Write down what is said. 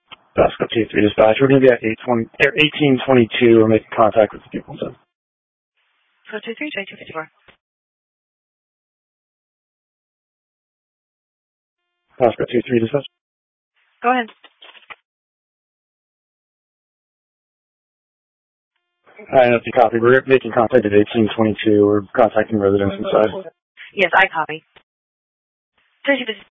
Pasco 2-3 dispatch. We're going to be at 1822. We're making contact with the people. So. So 2-3, J254. Pasco 2-3 dispatch. Go ahead. I know if you copy. We're making contact at 1822. We're contacting residents inside. Yes, I copy. J254.